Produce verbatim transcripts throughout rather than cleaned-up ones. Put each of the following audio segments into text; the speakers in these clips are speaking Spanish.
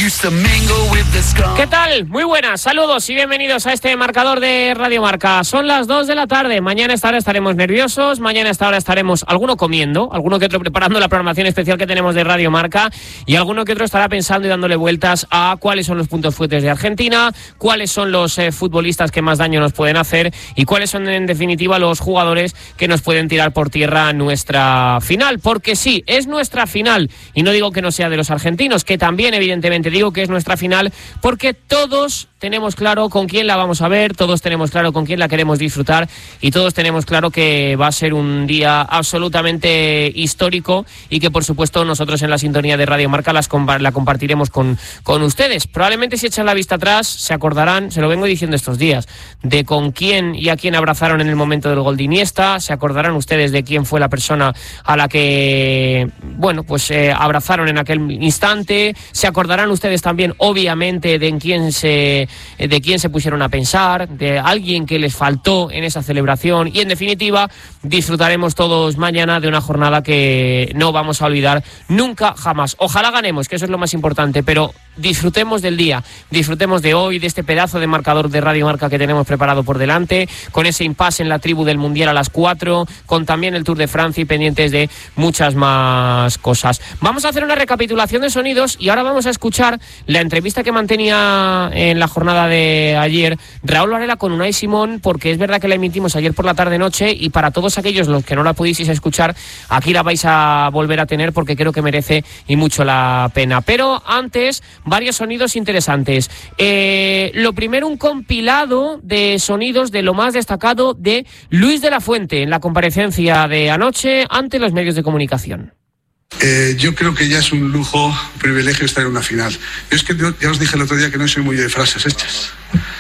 ¿Qué tal? Muy buenas, saludos y bienvenidos a este marcador de Radio Marca. Son las dos de la tarde, mañana a esta hora estaremos nerviosos, mañana a esta hora estaremos alguno comiendo, alguno que otro preparando la programación especial que tenemos de Radio Marca y alguno que otro estará pensando y dándole vueltas a cuáles son los puntos fuertes de Argentina, cuáles son los eh, futbolistas que más daño nos pueden hacer y cuáles son en definitiva los jugadores que nos pueden tirar por tierra nuestra final, porque sí, es nuestra final y no digo que no sea de los argentinos, que también evidentemente digo que es nuestra final porque todos tenemos claro con quién la vamos a ver, todos tenemos claro con quién la queremos disfrutar y todos tenemos claro que va a ser un día absolutamente histórico y que por supuesto nosotros en la sintonía de Radio Marca las compa- la compartiremos con, con ustedes. Probablemente si echan la vista atrás se acordarán, se lo vengo diciendo estos días, de con quién y a quién abrazaron en el momento del gol de Iniesta, se acordarán ustedes de quién fue la persona a la que, bueno, pues eh, abrazaron en aquel instante, se acordarán ustedes también obviamente de en quién se de quién se pusieron a pensar, de alguien que les faltó en esa celebración y en definitiva disfrutaremos todos mañana de una jornada que no vamos a olvidar nunca jamás. Ojalá ganemos, que eso es lo más importante, pero disfrutemos del día, disfrutemos de hoy, de este pedazo de marcador de Radio Marca que tenemos preparado por delante, con ese impasse en la tribu del Mundial a las cuatro, con también el Tour de Francia y pendientes de muchas más cosas. Vamos a hacer una recapitulación de sonidos y ahora vamos a escuchar la entrevista que mantenía en la jornada de ayer Raúl Varela con Unai Simón, porque es verdad que la emitimos ayer por la tarde-noche y para todos aquellos los que no la pudisteis escuchar, aquí la vais a volver a tener porque creo que merece y mucho la pena. Pero antes, varios sonidos interesantes. Eh, lo primero, un compilado de sonidos de lo más destacado de Luis de la Fuente en la comparecencia de anoche ante los medios de comunicación. Eh, yo creo que ya es un lujo, un privilegio estar en una final. Yo es que yo, ya os dije el otro día que no soy muy de frases hechas.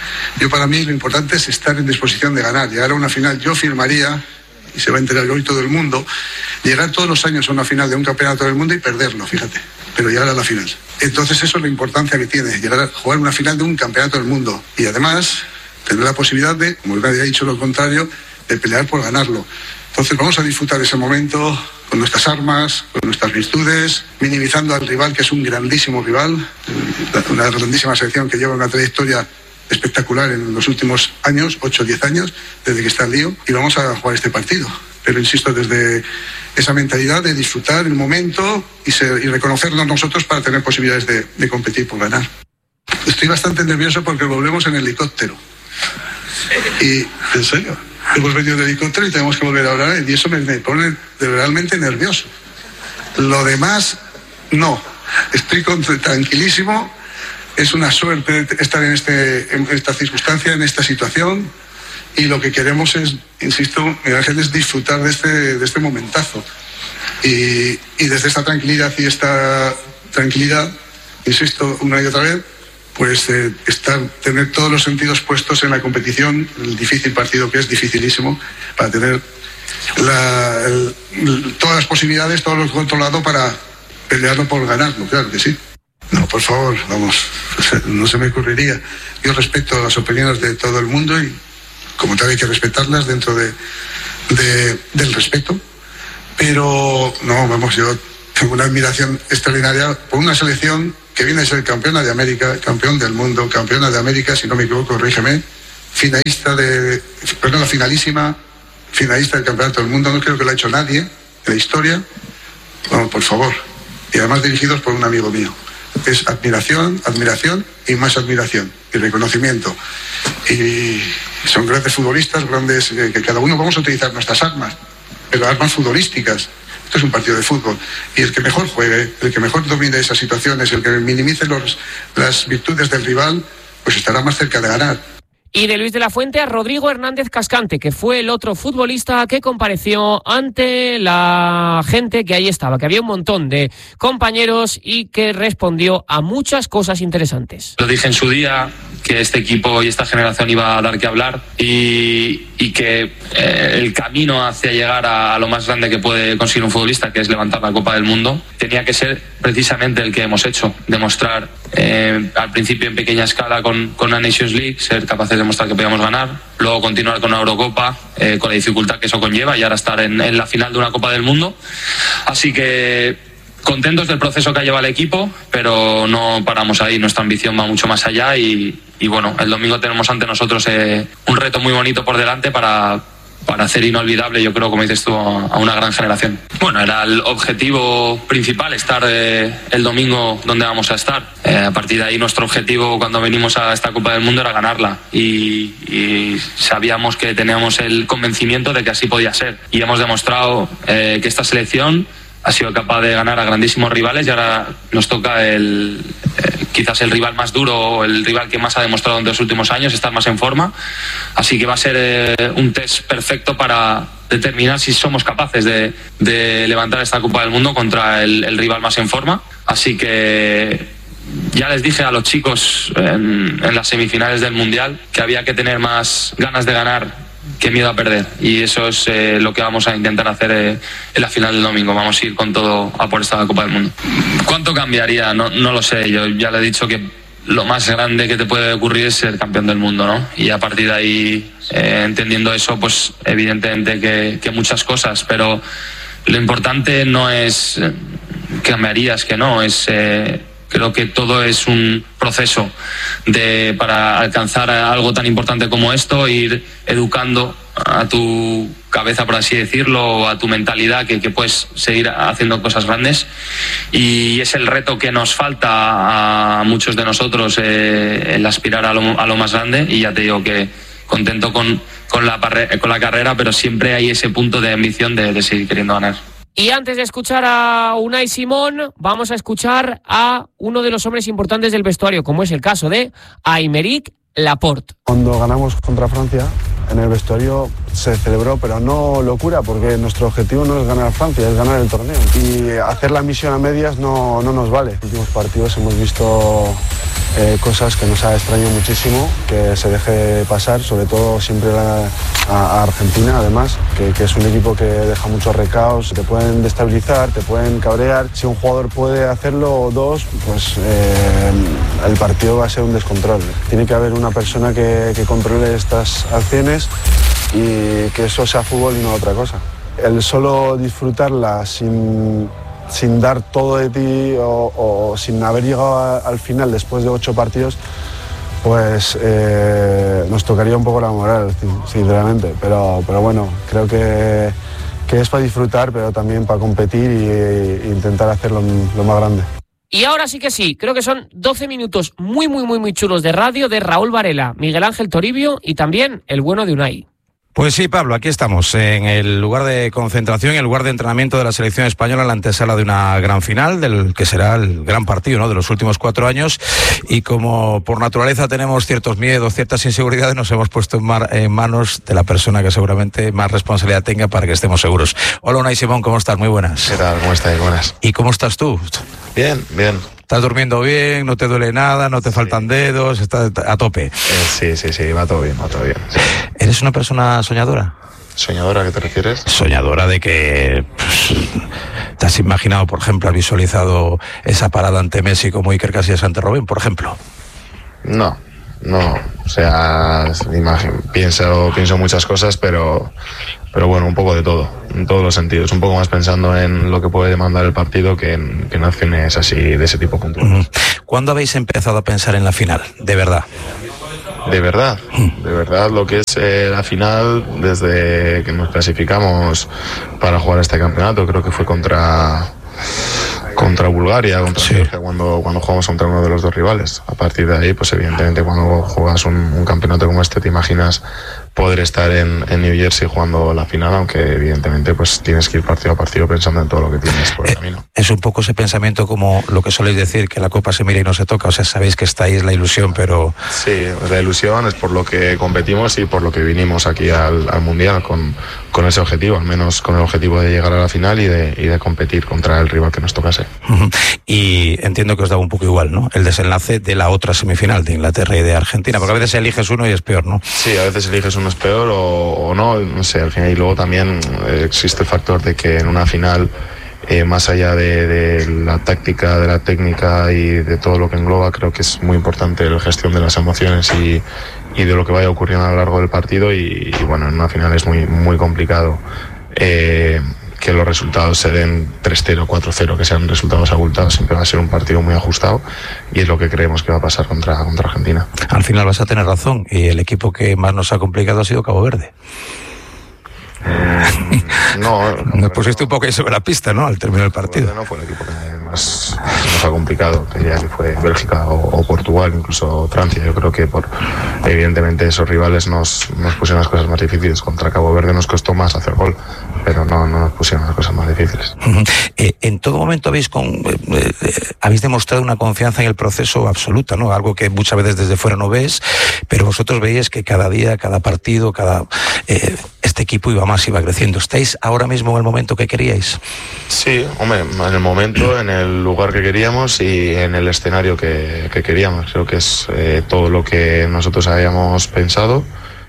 Yo para mí lo importante es estar en disposición de ganar. Llegar a una final, yo firmaría, y se va a enterar hoy todo el mundo, llegar todos los años a una final de un campeonato del mundo y perderlo, fíjate, pero llegar a la final. Entonces eso es la importancia que tiene, llegar a jugar una final de un campeonato del mundo y además tener la posibilidad de, como nadie ha dicho lo contrario, de pelear por ganarlo. Entonces vamos a disfrutar ese momento con nuestras armas, con nuestras virtudes, minimizando al rival, que es un grandísimo rival, una grandísima selección que lleva una trayectoria espectacular en los últimos años, ocho o diez años, desde que está el lío, y vamos a jugar este partido. Pero insisto, desde esa mentalidad de disfrutar el momento y, ser, y reconocernos nosotros para tener posibilidades de, de competir por ganar. Estoy bastante nervioso porque volvemos en helicóptero. Y, en serio, hemos venido en helicóptero y tenemos que volver a hablar y eso me, me pone realmente nervioso. Lo demás, no. Estoy con, tranquilísimo. Es una suerte estar en, este, en esta circunstancia, en esta situación, y lo que queremos es, insisto, Miguel Ángel, es disfrutar de este, de este momentazo. Y, y desde esta tranquilidad y esta tranquilidad, insisto, una y otra vez, pues eh, estar, tener todos los sentidos puestos en la competición, el difícil partido que es, dificilísimo, para tener la, el, todas las posibilidades, todo lo controlado para pelearlo por ganarlo, claro que sí. No, por favor, vamos, no se me ocurriría. Yo respeto las opiniones de todo el mundo y como tal hay que respetarlas dentro de, de, del respeto, pero no, vamos, yo tengo una admiración extraordinaria por una selección que viene a ser campeona de América, campeón del mundo, campeona de América, si no me equivoco, corrígeme, finalista de, perdón, la finalísima, finalista del campeonato del mundo, no creo que lo ha hecho nadie en la historia, vamos, por favor, y además dirigidos por un amigo mío. Es admiración, admiración y más admiración y reconocimiento. Y son grandes futbolistas, grandes, eh, que cada uno vamos a utilizar nuestras armas, pero armas futbolísticas. Esto es un partido de fútbol. Y el que mejor juegue, el que mejor domine esas situaciones, el que minimice los, las virtudes del rival, pues estará más cerca de ganar. Y de Luis de la Fuente a Rodrigo Hernández Cascante, que fue el otro futbolista que compareció ante la gente que ahí estaba, que había un montón de compañeros y que respondió a muchas cosas interesantes. Lo dije en su día, que este equipo y esta generación iba a dar que hablar y, y que eh, el camino hacia llegar a, a lo más grande que puede conseguir un futbolista, que es levantar la Copa del Mundo, tenía que ser precisamente el que hemos hecho, demostrar eh, al principio en pequeña escala con, con la Nations League, ser capaces de demostrar que podíamos ganar, luego continuar con la Eurocopa, eh, con la dificultad que eso conlleva y ahora estar en, en la final de una Copa del Mundo. Así que contentos del proceso que ha llevado el equipo, pero no paramos ahí. Nuestra ambición va mucho más allá y, y bueno, el domingo tenemos ante nosotros eh, un reto muy bonito por delante para, para hacer inolvidable, yo creo, como dices tú, a una gran generación. Bueno, era el objetivo principal, estar eh, el domingo donde vamos a estar. Eh, a partir de ahí nuestro objetivo cuando venimos a esta Copa del Mundo era ganarla y, y sabíamos que teníamos el convencimiento de que así podía ser. Y hemos demostrado eh, que esta selección ha sido capaz de ganar a grandísimos rivales y ahora nos toca el eh, quizás el rival más duro o el rival que más ha demostrado en los últimos años estar más en forma, así que va a ser eh, un test perfecto para determinar si somos capaces de, de levantar esta Copa del Mundo contra el, el rival más en forma, así que ya les dije a los chicos en, en las semifinales del Mundial que había que tener más ganas de ganar que miedo a perder, y eso es eh, lo que vamos a intentar hacer eh, en la final del domingo. Vamos a ir con todo a por esta Copa del Mundo. ¿Cuánto cambiaría? No, no lo sé. Yo ya le he dicho que lo más grande que te puede ocurrir es ser campeón del mundo, ¿no? Y a partir de ahí, eh, entendiendo eso, pues evidentemente que, que muchas cosas, pero lo importante no es eh, que cambiarías, que no, es... Eh, Creo que todo es un proceso de, para alcanzar algo tan importante como esto, ir educando a tu cabeza, por así decirlo, o a tu mentalidad, que, que puedes seguir haciendo cosas grandes. Y es el reto que nos falta a muchos de nosotros, eh, el aspirar a lo, a lo más grande. Y ya te digo que contento con, con, la, con la carrera, pero siempre hay ese punto de ambición de, de seguir queriendo ganar. Y antes de escuchar a Unai Simón, vamos a escuchar a uno de los hombres importantes del vestuario, como es el caso de Aymeric Laporte. Cuando ganamos contra Francia, en el vestuario se celebró, pero no locura, porque nuestro objetivo no es ganar a Francia, es ganar el torneo. Y hacer la misión a medias no, no nos vale. En los últimos partidos hemos visto eh, cosas que nos ha extrañado muchísimo, que se deje pasar, sobre todo siempre la, a, a Argentina, además, que, que es un equipo que deja muchos recaos, te pueden destabilizar, te pueden cabrear. Si un jugador puede hacerlo o dos, pues eh, el partido va a ser un descontrol. Tiene que haber una persona que, que controle estas acciones y que eso sea fútbol y no otra cosa. El solo disfrutarla sin, sin dar todo de ti o, o sin haber llegado a, al final después de ocho partidos, pues eh, nos tocaría un poco la moral, sinceramente. Pero, pero bueno, creo que, que es para disfrutar, pero también para competir e, e intentar hacerlo lo más grande. Y ahora sí que sí, creo que son doce minutos muy, muy, muy, muy chulos de radio de Raúl Varela, Miguel Ángel Toribio y también el bueno de Unai. Pues sí, Pablo, aquí estamos, en el lugar de concentración, en el lugar de entrenamiento de la selección española, en la antesala de una gran final, del que será el gran partido, ¿no?, de los últimos cuatro años. Y como por naturaleza tenemos ciertos miedos, ciertas inseguridades, nos hemos puesto en, mar, en manos de la persona que seguramente más responsabilidad tenga para que estemos seguros. Hola, Unai Simón, ¿cómo estás? Muy buenas. ¿Qué tal? ¿Cómo estás? Buenas. ¿Y cómo estás tú? Bien, bien. ¿Estás durmiendo bien? ¿No te duele nada? ¿No te sí. faltan dedos? ¿Estás a tope? Eh, sí, sí, sí, va todo bien, va todo bien. Sí. ¿Eres una persona soñadora? ¿Soñadora? ¿A qué te refieres? Soñadora de que pues, te has imaginado, por ejemplo, has visualizado esa parada ante Messi como Iker Casillas ante Robben, por ejemplo. No, no, o sea, imagino, pienso, pienso muchas cosas, pero... Pero bueno, un poco de todo, en todos los sentidos. Un poco más pensando en lo que puede demandar el partido que en, que en acciones así de ese tipo puntuales. ¿Cuándo habéis empezado a pensar en la final? De verdad. De verdad, de verdad lo que es eh, la final, desde que nos clasificamos para jugar este campeonato, creo que fue contra... contra Bulgaria, contra sí. Georgia, cuando, cuando jugamos contra uno de los dos rivales. A partir de ahí, pues evidentemente cuando juegas un, un campeonato como este, te imaginas poder estar en, en New Jersey jugando la final, aunque evidentemente pues tienes que ir partido a partido pensando en todo lo que tienes por el eh, camino. Es un poco ese pensamiento como lo que soléis decir, que la copa se mira y no se toca, o sea, sabéis que está ahí, es la ilusión, pero... Sí, la ilusión es por lo que competimos y por lo que vinimos aquí al, al Mundial, con, con ese objetivo, al menos con el objetivo de llegar a la final y de, y de competir contra el rival que nos tocase. Y entiendo que os daba un poco igual, ¿no?, el desenlace de la otra semifinal, de Inglaterra y de Argentina, porque a veces eliges uno y es peor, ¿no? Sí, a veces eliges uno es peor o, o no, no sé, al final. Y luego también eh, existe el factor de que en una final, eh, más allá de, de la táctica, de la técnica y de todo lo que engloba, creo que es muy importante la gestión de las emociones y, y de lo que vaya ocurriendo a lo largo del partido y, y bueno, en una final es muy, muy complicado eh, que los resultados se den tres cero, cuatro cero, que sean resultados abultados. Siempre va a ser un partido muy ajustado y es lo que creemos que va a pasar contra, contra Argentina. Al final vas a tener razón, y el equipo que más nos ha complicado ha sido Cabo Verde. Mm, no, nos pusiste un poco ahí sobre la pista, ¿no? Al término del partido. No fue el equipo que más nos ha complicado, diría que fue Bélgica o, o Portugal, incluso Francia. Yo creo que por evidentemente esos rivales nos, nos pusieron las cosas más difíciles. Contra Cabo Verde nos costó más hacer gol, pero no, no nos pusieron las cosas más difíciles. Eh, en todo momento habéis con, eh, eh, habéis demostrado una confianza en el proceso absoluta, ¿no? Algo que muchas veces desde fuera no ves, pero vosotros veis que cada día, cada partido, cada eh, este equipo iba más, iba creciendo. ¿Estáis ahora mismo en el momento que queríais? Sí, hombre, en el momento, en el lugar que queríamos y en el escenario que, que queríamos. Creo que es eh, todo lo que nosotros habíamos pensado.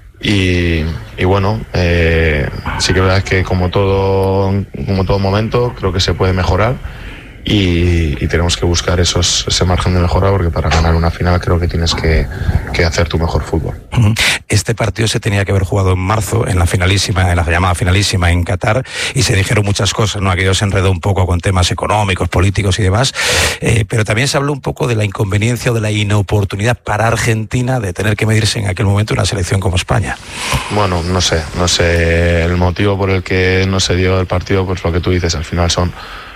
Y, y bueno, eh, sí que es verdad que como todo, como todo momento, creo que se puede mejorar. Y, y tenemos que buscar esos, ese margen de mejora, porque para ganar una final creo que tienes que, que hacer tu mejor fútbol. Este partido se tenía que haber jugado en marzo, en la finalísima, en la llamada finalísima en Qatar, y se dijeron muchas cosas, ¿no? Aquello se enredó un poco con temas económicos, políticos y demás, eh, pero también se habló un poco de la inconveniencia o de la inoportunidad para Argentina de tener que medirse en aquel momento una selección como España. Bueno, no sé, no sé el motivo por el que no se dio el partido, pues lo que tú dices, al final son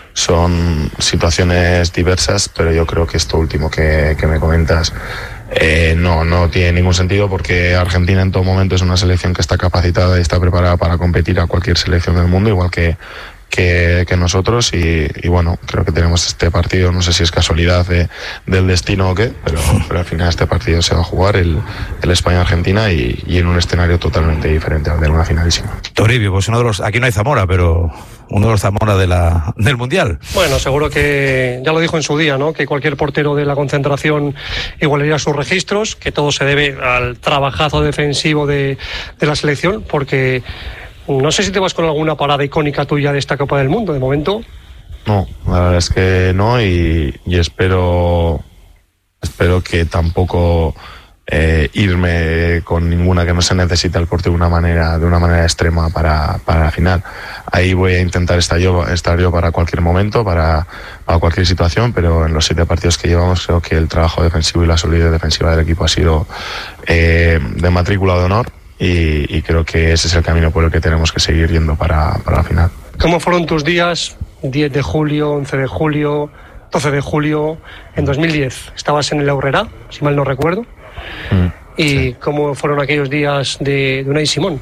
Son situaciones diversas, pero yo creo que esto último que, que me comentas eh, no, no tiene ningún sentido, porque Argentina en todo momento es una selección que está capacitada y está preparada para competir a cualquier selección del mundo, igual que, que, que nosotros. Y, y bueno, creo que tenemos este partido, no sé si es casualidad de, del destino o qué, pero, pero al final este partido se va a jugar, el, el España-Argentina, y, y en un escenario totalmente diferente al de una finalísima. Toribio, pues uno de los, aquí no hay Zamora, pero uno de los Zamora de la, del Mundial. Bueno, seguro que ya lo dijo en su día, ¿no? Que cualquier portero de la concentración igualaría sus registros, que todo se debe al trabajazo defensivo de, de la selección, porque no sé si te vas con alguna parada icónica tuya de esta Copa del Mundo, de momento. No, la verdad es que no, y, y espero, espero que tampoco Eh, irme con ninguna, que no se necesita el portero de una manera de una manera extrema para, para la final. Ahí voy a intentar estar yo, estar yo para cualquier momento, para, para cualquier situación, pero en los siete partidos que llevamos creo que el trabajo defensivo y la solidez defensiva del equipo ha sido eh, de matrícula de honor, y, y creo que ese es el camino por el que tenemos que seguir yendo para, para la final. ¿Cómo fueron tus días? diez de julio, once de julio, doce de julio, en dos mil diez. Estabas en el Aurrera, si mal no recuerdo. Mm, ¿Y sí. cómo fueron aquellos días de, de Unai Simón?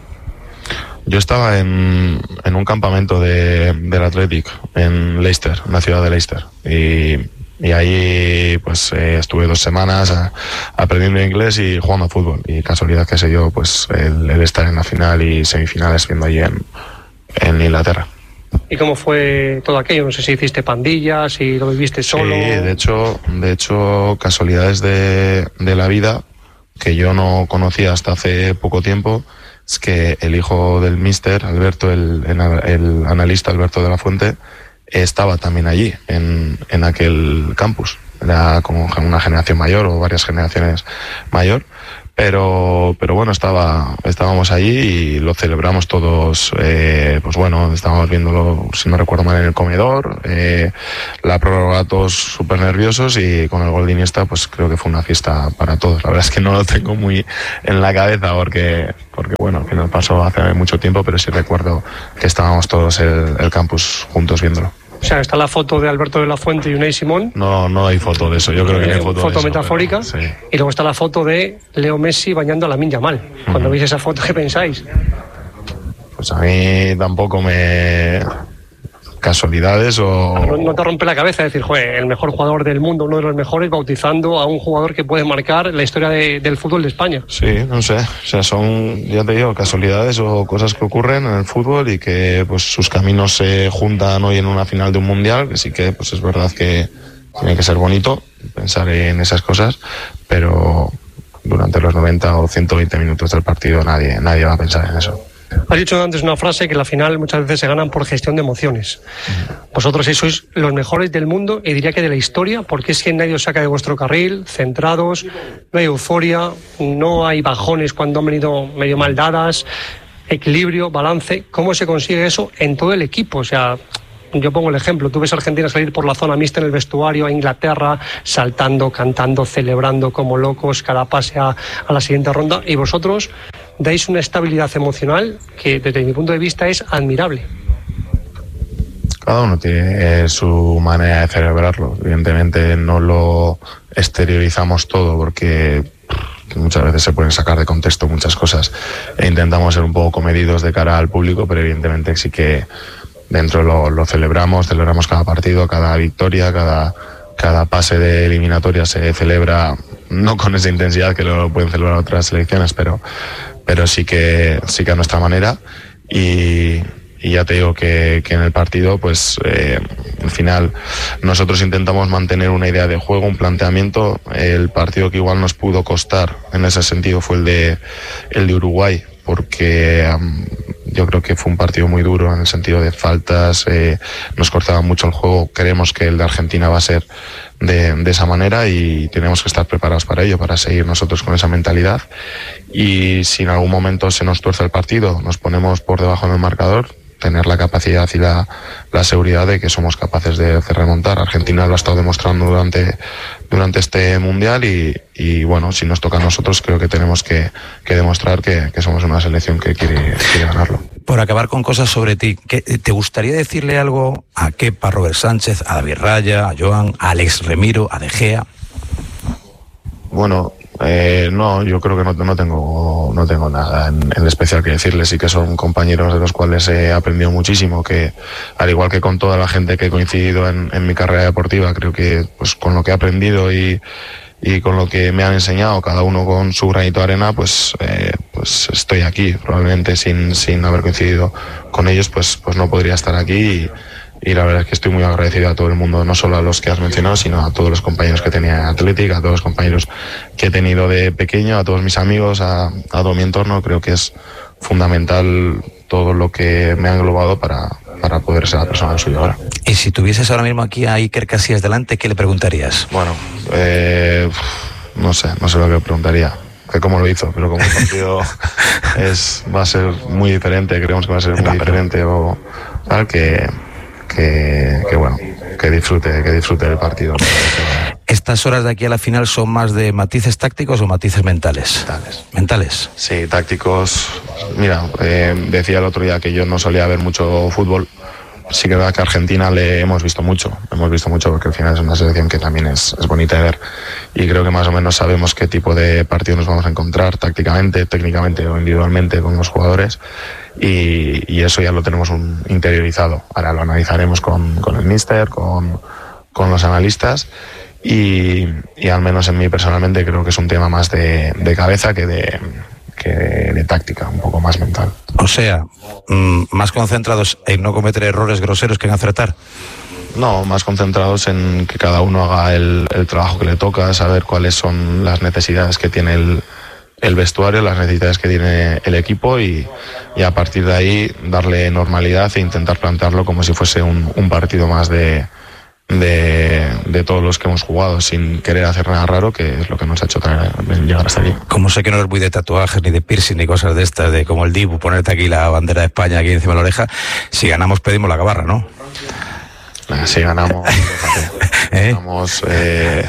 Yo estaba en, en un campamento de, del Athletic en Leicester, en la ciudad de Leicester, y, y ahí pues eh, estuve dos semanas a, aprendiendo inglés y jugando a fútbol, y casualidad que se dio pues el, el estar en la final y semifinales viendo allí en, en Inglaterra. ¿Y cómo fue todo aquello? No sé si hiciste pandillas, si lo viviste solo. Sí, de hecho, de hecho casualidades de, de la vida que yo no conocía hasta hace poco tiempo, es que el hijo del míster, Alberto, el, el analista Alberto de la Fuente, estaba también allí, en, en aquel campus. Era como una generación mayor o varias generaciones mayor. Pero, pero bueno, estaba, estábamos allí y lo celebramos todos, eh, pues bueno, estábamos viéndolo, si no recuerdo mal, en el comedor, eh, la prórroga todos súper nerviosos, y con el gol de Iniesta pues creo que fue una fiesta para todos. La verdad es que no lo tengo muy en la cabeza porque, porque bueno, al final pasó hace mucho tiempo, pero sí recuerdo que estábamos todos el, el campus juntos viéndolo. O sea, está la foto de Alberto de la Fuente y Unai Simón. No, no hay foto de eso, yo creo que no hay foto, foto de metafórica, eso. Pero, sí. Y luego está la foto de Leo Messi bañando a Lamine Yamal. Cuando uh-huh. veis esa foto, ¿qué pensáis? Pues a mí tampoco me... casualidades o... No, no te rompe la cabeza decir, joder, el mejor jugador del mundo, uno de los mejores, bautizando a un jugador que puede marcar la historia de, del fútbol de España. Sí, no sé, o sea, son, ya te digo, casualidades o cosas que ocurren en el fútbol, y que pues sus caminos se juntan hoy en una final de un mundial, que sí que pues es verdad que tiene que ser bonito pensar en esas cosas, pero durante los noventa o ciento veinte minutos del partido nadie, nadie va a pensar en eso. Has dicho antes una frase, que la final muchas veces se ganan por gestión de emociones. Vosotros sois los mejores del mundo, y diría que de la historia, porque es que nadie os saca de vuestro carril, centrados, no hay euforia, no hay bajones cuando han venido medio mal dadas. equilibrio, balance. ¿Cómo se consigue eso en todo el equipo? O sea, yo pongo el ejemplo, tú ves a Argentina salir por la zona mixta en el vestuario, a Inglaterra, saltando, cantando, celebrando como locos cada pase a, a la siguiente ronda, y vosotros dais una estabilidad emocional que desde mi punto de vista es admirable. Cada uno tiene su manera de celebrarlo. Evidentemente no lo exteriorizamos todo porque muchas veces se pueden sacar de contexto muchas cosas e intentamos ser un poco comedidos de cara al público, pero evidentemente sí que dentro lo, lo celebramos, celebramos cada partido, cada victoria, cada, cada pase de eliminatoria se celebra, no con esa intensidad que lo pueden celebrar otras selecciones, pero, pero sí que sí que a nuestra manera. Y, y ya te digo que, que en el partido, pues eh, al final nosotros intentamos mantener una idea de juego, un planteamiento. El partido que igual nos pudo costar en ese sentido fue el de, el de Uruguay, porque um, yo creo que fue un partido muy duro en el sentido de faltas, eh, nos cortaba mucho el juego. Creemos que el de Argentina va a ser de, de esa manera y tenemos que estar preparados para ello, para seguir nosotros con esa mentalidad. Y si en algún momento se nos tuerce el partido, nos ponemos por debajo del marcador, tener la capacidad y la, la seguridad de que somos capaces de hacer remontar. Argentina lo ha estado demostrando durante, durante este Mundial y, y bueno, si nos toca a nosotros creo que tenemos que, que demostrar que, que somos una selección que quiere, quiere ganarlo. Por acabar con cosas sobre ti, ¿qué, ¿te gustaría decirle algo a Kepa, a Robert Sánchez, a David Raya, a Joan, a Alex Remiro, a De Gea? Bueno, eh, no, yo creo que no, no tengo no tengo nada en, en especial que decirles. Sí que son compañeros de los cuales he aprendido muchísimo, que al igual que con toda la gente que he coincidido en, en mi carrera deportiva, creo que pues con lo que he aprendido y, y con lo que me han enseñado, cada uno con su granito de arena, pues, eh, pues estoy aquí. Probablemente sin, sin haber coincidido con ellos, pues, pues no podría estar aquí. Y, Y la verdad es que estoy muy agradecido a todo el mundo, no solo a los que has mencionado, sino a todos los compañeros que tenía en Atlético, a todos los compañeros que he tenido de pequeño, a todos mis amigos, a, a todo mi entorno. Creo que es fundamental todo lo que me ha englobado para, para poder ser la persona que soy ahora. Y si tuvieses ahora mismo aquí a Iker Casillas delante, ¿qué le preguntarías? Bueno, eh, no sé, no sé lo que preguntaría. Que cómo lo hizo, pero como el partido es, va a ser muy diferente, creemos que va a ser muy diferente, o tal, que... Que, que bueno, que disfrute, que disfrute del partido. ¿Estas horas de aquí a la final son más de matices tácticos o matices mentales? Mentales. ¿Mentales? Sí, tácticos. Mira, eh, decía el otro día que yo no solía ver mucho fútbol. Sí que es verdad que a Argentina le hemos visto mucho, hemos visto mucho porque al final es una selección que también es, es bonita de ver y creo que más o menos sabemos qué tipo de partido nos vamos a encontrar tácticamente, técnicamente o individualmente con los jugadores y, y eso ya lo tenemos un, interiorizado. Ahora lo analizaremos con, con el míster, con, con los analistas y, y al menos en mí personalmente creo que es un tema más de, de cabeza que de... que de táctica, un poco más mental. O sea, mmm, más concentrados en no cometer errores groseros que en acertar. No, más concentrados en que cada uno haga el, el trabajo que le toca, saber cuáles son las necesidades que tiene el, el vestuario, las necesidades que tiene el equipo y, y a partir de ahí darle normalidad e intentar plantearlo como si fuese un, un partido más de De, de todos los que hemos jugado, sin querer hacer nada raro, que es lo que nos ha hecho traer, llegar hasta aquí. Como sé que no eres muy de tatuajes, ni de piercing, ni cosas de estas, de como el Dibu, ponerte aquí la bandera de España aquí encima de la oreja, si ganamos pedimos la gabarra, ¿no? Si ganamos, ¿Eh? ganamos eh,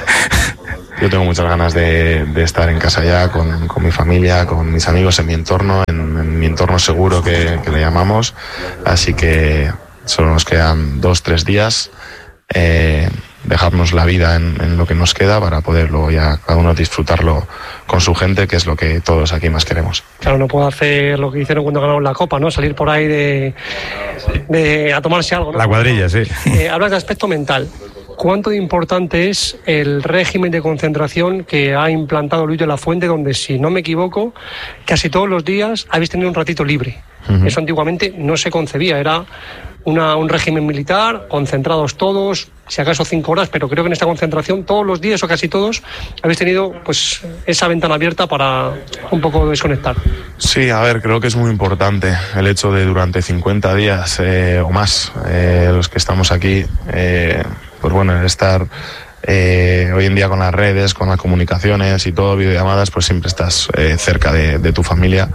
yo tengo muchas ganas de, de estar en casa ya, con, con mi familia, con mis amigos, en mi entorno, en, en mi entorno seguro que, que le llamamos, así que solo nos quedan dos, tres días. Eh, dejarnos la vida en, en lo que nos queda para poder luego ya cada uno disfrutarlo con su gente, que es lo que todos aquí más queremos. Claro, no puedo hacer lo que hicieron cuando ganaron la Copa, ¿no? Salir por ahí de, de a tomarse algo, ¿no? La cuadrilla, sí. Eh, hablas de aspecto mental. ¿Cuánto de importante es el régimen de concentración que ha implantado Luis de la Fuente, donde, si no me equivoco, casi todos los días habéis tenido un ratito libre? Uh-huh. Eso antiguamente no se concebía, era una, un régimen militar, concentrados todos, si acaso cinco horas, pero creo que en esta concentración todos los días o casi todos habéis tenido pues esa ventana abierta para un poco desconectar. Sí, a ver, creo que es muy importante el hecho de durante cincuenta días eh, o más, eh, los que estamos aquí, eh, pues bueno, el estar eh, hoy en día con las redes, con las comunicaciones y todo, videollamadas, pues siempre estás eh, cerca de, de tu familia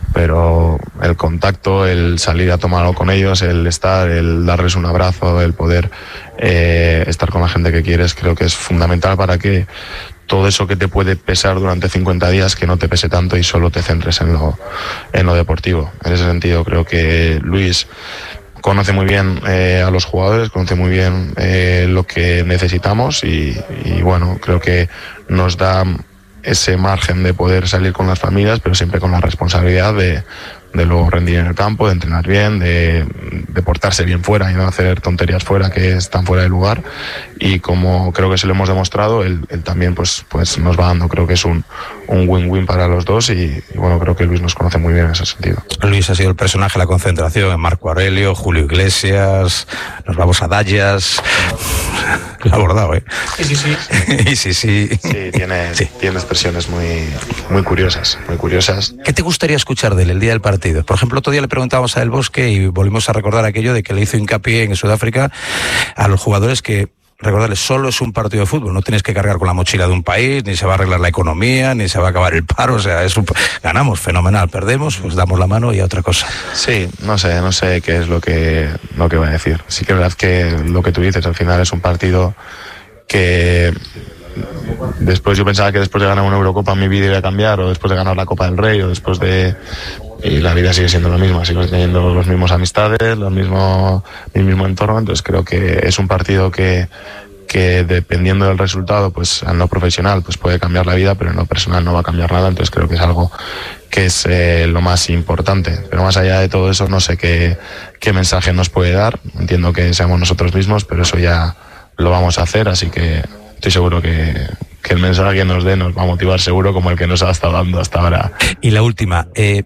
pero el contacto, el salir a tomar algo con ellos, el estar, el darles un abrazo, el poder eh, estar con la gente que quieres, creo que es fundamental para que todo eso que te puede pesar durante cincuenta días, que no te pese tanto y solo te centres en lo, en lo deportivo. En ese sentido creo que Luis conoce muy bien eh, a los jugadores, conoce muy bien eh, lo que necesitamos y, y bueno, creo que nos da ese margen de poder salir con las familias, pero siempre con la responsabilidad de, de luego rendir en el campo, de entrenar bien, de, de portarse bien fuera y no hacer tonterías fuera que están fuera de lugar. Y como creo que se lo hemos demostrado, él, él también pues, pues nos va dando, creo que es un, un win-win para los dos y, y bueno, creo que Luis nos conoce muy bien en ese sentido. Luis ha sido el personaje de la concentración, Marco Aurelio, Julio Iglesias, nos vamos a Dallas. Lo ha abordado, ¿eh? Sí, sí, sí. Y sí, sí. Sí, tiene, sí. tiene expresiones muy, muy curiosas, muy curiosas. ¿Qué te gustaría escuchar de él el día del partido? Por ejemplo, otro día le preguntábamos a El Bosque y volvimos a recordar aquello de que le hizo hincapié en Sudáfrica a los jugadores que, recordarles, solo es un partido de fútbol, no tienes que cargar con la mochila de un país, ni se va a arreglar la economía, ni se va a acabar el paro, o sea, es un... ganamos, fenomenal, perdemos, pues damos la mano y a otra cosa. Sí, no sé, no sé qué es lo que, lo que voy a decir. Sí que es verdad que lo que tú dices, al final es un partido que después yo pensaba que después de ganar una Eurocopa mi vida iba a cambiar, o después de ganar la Copa del Rey, o después de... Y la vida sigue siendo lo mismo, sigo teniendo los mismos amistades, los mismo, el mismo entorno, entonces creo que es un partido que, que dependiendo del resultado, pues en lo profesional pues puede cambiar la vida, pero en lo personal no va a cambiar nada, entonces creo que es algo que es eh, lo más importante. Pero más allá de todo eso, no sé qué, qué mensaje nos puede dar, entiendo que seamos nosotros mismos, pero eso ya lo vamos a hacer, así que estoy seguro que, que el mensaje que nos dé nos va a motivar seguro como el que nos ha estado dando hasta ahora. Y la última, eh,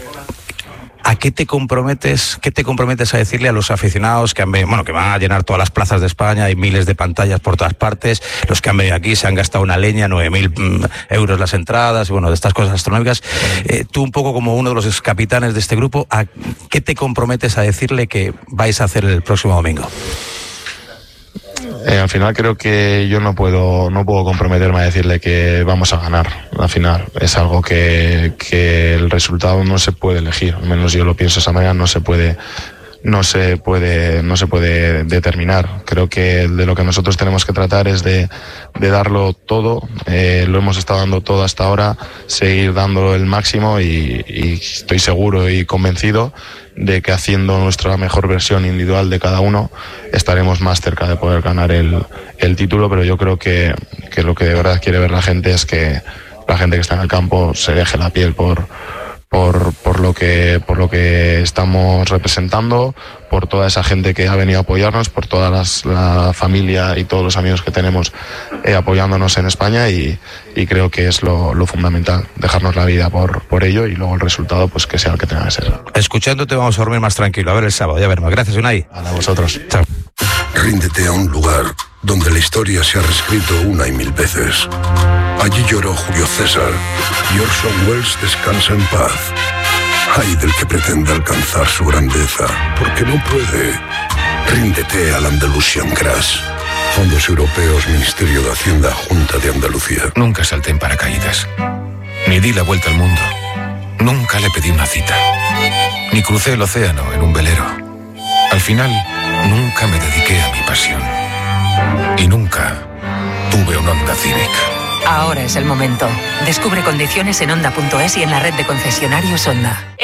¿a qué te comprometes, qué te comprometes a decirle a los aficionados que han venido, bueno, que van a llenar todas las plazas de España, hay miles de pantallas por todas partes, los que han venido aquí se han gastado una leña, nueve mil mm, euros las entradas, y bueno, de estas cosas astronómicas, eh, tú un poco como uno de los capitanes de este grupo, ¿a qué te comprometes a decirle que vais a hacer el próximo domingo? Eh, al final creo que yo no puedo no puedo comprometerme a decirle que vamos a ganar. Al final es algo que, que el resultado no se puede elegir, al menos yo lo pienso de esa manera, no se puede no se puede no se puede determinar. Creo que de lo que nosotros tenemos que tratar es de, de darlo todo, eh, lo hemos estado dando todo hasta ahora, seguir dando el máximo y, y estoy seguro y convencido de que haciendo nuestra mejor versión individual de cada uno estaremos más cerca de poder ganar el, el título, pero yo creo que, que lo que de verdad quiere ver la gente es que la gente que está en el campo se deje la piel por por por lo que por lo que estamos representando, por toda esa gente que ha venido a apoyarnos, por toda las, la familia y todos los amigos que tenemos eh, apoyándonos en España y, y creo que es lo, lo fundamental, dejarnos la vida por, por ello y luego el resultado pues que sea el que tenga que ser. Escuchándote vamos a dormir más tranquilo, a ver el sábado, ya veremos. Gracias, Unai. A vosotros. Chao. Ríndete a un lugar donde la historia se ha reescrito una y mil veces. Allí lloró Julio César y Orson Welles descansa en paz. Ay del que pretenda alcanzar su grandeza, porque no puede. Ríndete al Andalusian Crash. Fondos Europeos, Ministerio de Hacienda, Junta de Andalucía. Nunca salté en paracaídas, ni di la vuelta al mundo, nunca le pedí una cita, ni crucé el océano en un velero. Al final, nunca me dediqué a mi pasión. Y nunca tuve un Honda Civic. Ahora es el momento. Descubre condiciones en Honda punto es y en la red de concesionarios Honda.